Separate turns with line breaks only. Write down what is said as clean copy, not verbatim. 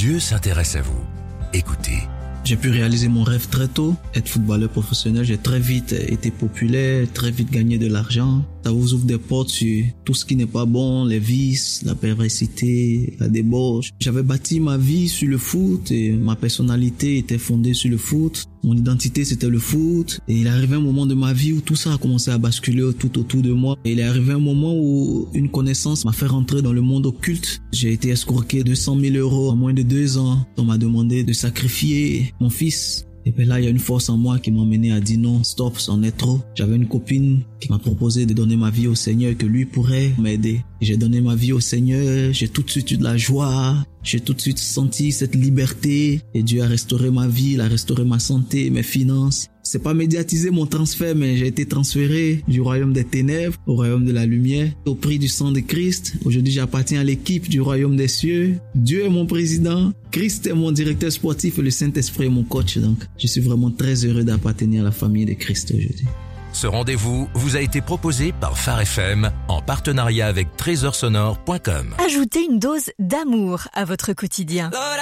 Dieu s'intéresse à vous. Écoutez.
J'ai pu réaliser mon rêve très tôt, être footballeur professionnel. J'ai très vite été populaire, très vite gagné de l'argent. Ça vous ouvre des portes sur tout ce qui n'est pas bon, les vices, la perversité, la débauche. J'avais bâti ma vie sur le foot et ma personnalité était fondée sur le foot. Mon identité, c'était le foot. Et il est arrivé un moment de ma vie où tout ça a commencé à basculer tout autour de moi. Et il est arrivé un moment où une connaissance m'a fait rentrer dans le monde occulte. J'ai été escroqué 200 000 € en moins de 2 ans. On m'a demandé de sacrifier mon fils. Et puis là, il y a une force en moi qui m'a mené à dire non, stop, c'en est trop. J'avais une copine qui m'a proposé de donner ma vie au Seigneur, que lui pourrait m'aider. J'ai donné ma vie au Seigneur, j'ai tout de suite eu de la joie, j'ai tout de suite senti cette liberté. Et Dieu a restauré ma vie, il a restauré ma santé, mes finances. C'est pas médiatisé mon transfert, mais j'ai été transféré du royaume des ténèbres au royaume de la lumière, au prix du sang de Christ. Aujourd'hui, j'appartiens à l'équipe du royaume des cieux. Dieu est mon président, Christ est mon directeur sportif et le Saint-Esprit est mon coach. Donc, je suis vraiment très heureux d'appartenir à la famille de Christ aujourd'hui.
Ce rendez-vous vous a été proposé par Phare FM en partenariat avec trésorsonore.com.
Ajoutez une dose d'amour à votre quotidien.